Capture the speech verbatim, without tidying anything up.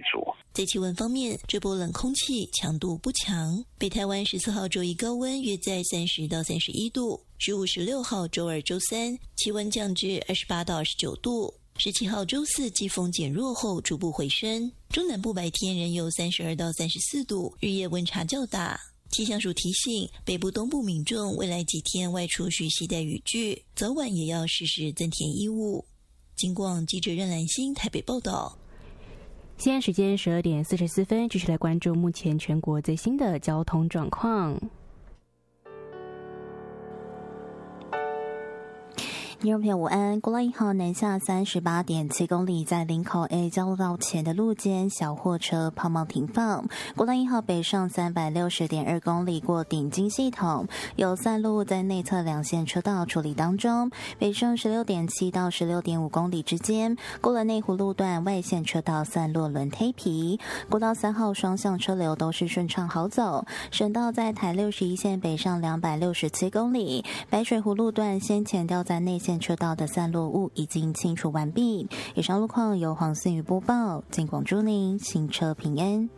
楚。 在气温方面，这波冷空气强度不强，北台湾十四号周一高温约在三十到三十一度，十五、十六号周二、周三气温降至二十八到二十九度。十七号周四季风减弱后逐步回升，中南部白天仍有三十二到三十四度，日夜温差较大。气象署提醒北部东部民众未来几天外出需携带雨具，早晚也要适时增添衣物。金广记者任兰心台北报道。 现在时间十二点四十四分，继续来关注目前全国最新的交通状况。 听众朋友午安，国道一号南下三十八点七公里，在林口 A 交流道前的路肩小货车抛锚停放。国道一号北上三百六十点二公里，过顶金系统，有散落物在内侧两线车道处理当中。北上十六点七到十六点五公里之间，过了内湖路段外线车道散落轮胎皮。国道三号双向车流都是顺畅好走。省道在台六十一线北上两百六十七公里，白水湖路段先前掉在内线车道的散落物已经清除完毕。以上路况由黄思雨播报，金广祝您行车平安。